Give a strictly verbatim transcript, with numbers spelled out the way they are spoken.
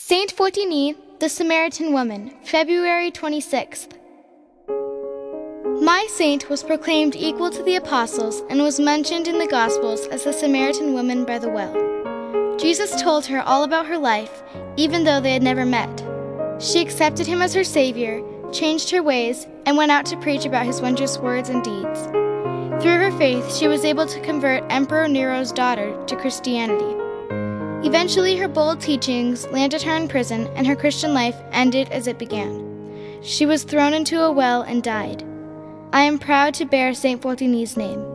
Saint Fortini, the Samaritan Woman, February twenty-sixth. My saint was proclaimed equal to the apostles and was mentioned in the Gospels as the Samaritan woman by the well. Jesus told her all about her life, even though they had never met. She accepted him as her Savior, changed her ways, and went out to preach about his wondrous words and deeds. Through her faith, she was able to convert Emperor Nero's daughter to Christianity. Eventually, her bold teachings landed her in prison, and her Christian life ended as it began. She was thrown into a well and died. I am proud to bear Saint Fortini's name.